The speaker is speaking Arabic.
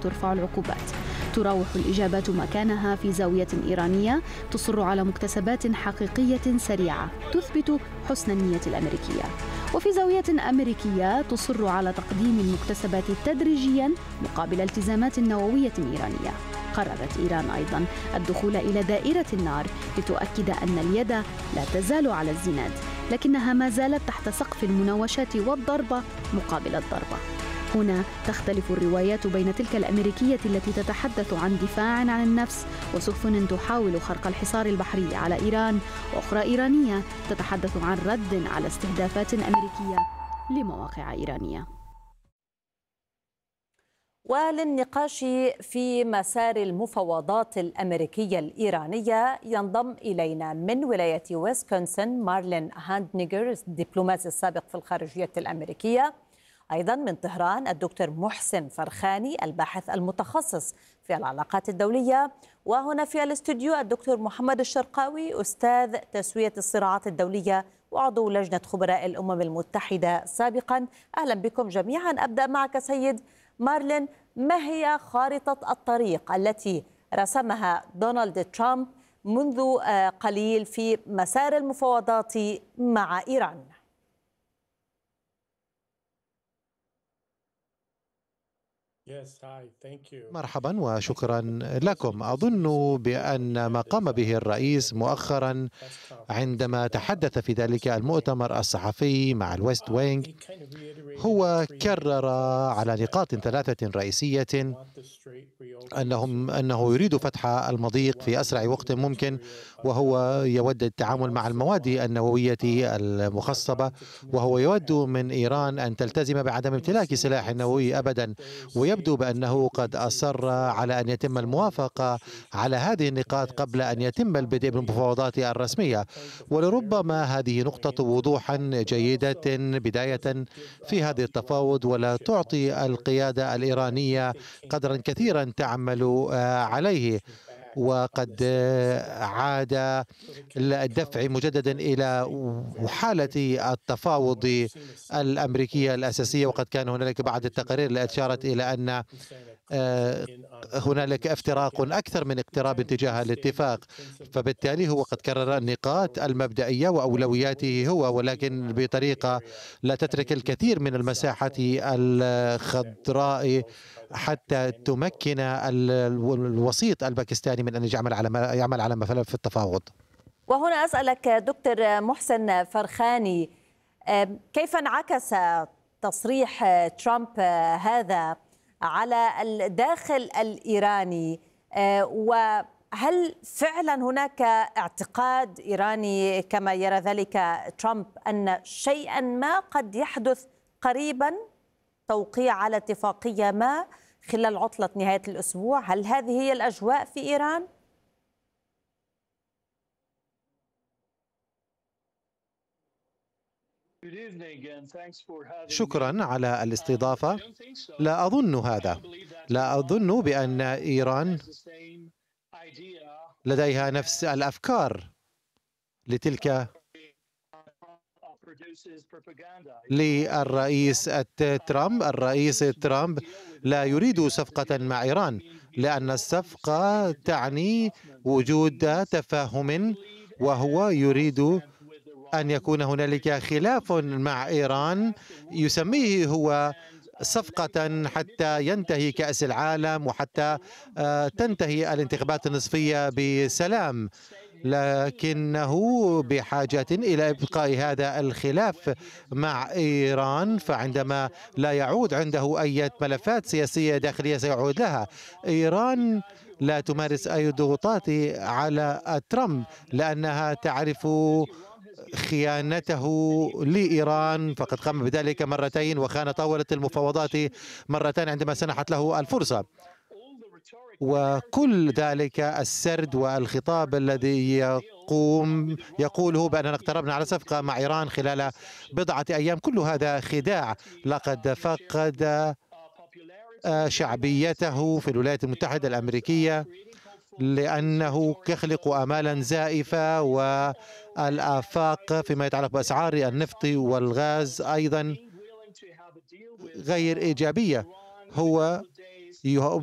وترفع العقوبات. تراوح الإجابات مكانها في زاوية إيرانية تصر على مكتسبات حقيقية سريعة تثبت حسن النية الأمريكية، وفي زاوية أمريكية تصر على تقديم المكتسبات تدريجياً مقابل التزامات نووية إيرانية. قررت إيران أيضاً الدخول إلى دائرة النار لتؤكد أن اليد لا تزال على الزناد، لكنها ما زالت تحت سقف المناوشات والضربة مقابل الضربة. هنا تختلف الروايات بين تلك الأمريكية التي تتحدث عن دفاع عن النفس وسفن تحاول خرق الحصار البحري على إيران، وأخرى إيرانية تتحدث عن رد على استهدافات أمريكية لمواقع إيرانية. وللنقاش في مسار المفاوضات الأمريكية الإيرانية ينضم إلينا من ولاية ويسكونسن مارلين هاندنيجر، الدبلوماسي السابق في الخارجية الأمريكية. أيضا من طهران الدكتور محسن فرخاني، الباحث المتخصص في العلاقات الدولية. وهنا في الاستوديو الدكتور محمد الشرقاوي، أستاذ تسوية الصراعات الدولية وعضو لجنة خبراء الأمم المتحدة سابقا. أهلا بكم جميعا. أبدأ معك سيد مارلين، ما هي خارطة الطريق التي رسمها دونالد ترامب منذ قليل في مسار المفاوضات مع إيران؟ مرحبا وشكرا لكم. أظن بأن ما قام به الرئيس مؤخرا عندما تحدث في ذلك المؤتمر الصحفي مع الويست وينج هو كرر على نقاط ثلاثة رئيسية أنه يريد فتح المضيق في أسرع وقت ممكن، وهو يود التعامل مع المواد النووية المخصبة، وهو يود من إيران أن تلتزم بعدم امتلاك سلاح نووي أبدا. ويبدو بأنه قد أصر على أن يتم الموافقة على هذه النقاط قبل أن يتم البدء بالمفاوضات الرسمية، ولربما هذه نقطة وضوح جيدة بداية في هذه التفاوض، ولا تعطي القيادة الإيرانية قدرا كثيرا تعمل عليه. وقد عاد الدفع مجددا إلى حالة التفاوض الأمريكية الأساسية، وقد كان هنالك بعض التقارير التي أشارت إلى أن هنالك افتراق أكثر من اقتراب تجاه الاتفاق. فبالتالي هو قد كرر النقاط المبدئية وأولوياته هو، ولكن بطريقة لا تترك الكثير من المساحة الخضراء حتى تمكن الوسيط الباكستاني من أن يعمل على ملف التفاوض. وهنا أسألك دكتور محسن فرخاني، كيف انعكس تصريح ترامب هذا على الداخل الإيراني، وهل فعلا هناك اعتقاد إيراني كما يرى ذلك ترامب أن شيئا ما قد يحدث قريبا، توقيع على اتفاقية ما خلال عطلة نهاية الأسبوع؟ هل هذه هي الأجواء في إيران؟ شكرا على الاستضافة. لا أظن هذا، لا أظن بأن إيران لديها نفس الأفكار لتلك للرئيس ترامب. الرئيس ترامب لا يريد صفقة مع إيران، لأن الصفقة تعني وجود تفاهم، وهو يريد أن يكون هنالك خلاف مع إيران يسميه هو صفقة حتى ينتهي كأس العالم وحتى تنتهي الانتخابات النصفية بسلام، لكنه بحاجة إلى إبقاء هذا الخلاف مع إيران. فعندما لا يعود عنده أي ملفات سياسية داخلية سيعود لها. إيران لا تمارس أي ضغوطات على ترامب لأنها تعرف خيانته لإيران، فقد قام بذلك مرتين وخان طاولة المفاوضات مرتين عندما سنحت له الفرصة. وكل ذلك السرد والخطاب الذي يقوله بأننا اقتربنا على صفقة مع إيران خلال بضعة أيام، كل هذا خداع. لقد فقد شعبيته في الولايات المتحدة الأمريكية لأنه يخلق آمالا زائفة، والآفاق فيما يتعلق بأسعار النفط والغاز أيضا غير إيجابية. هو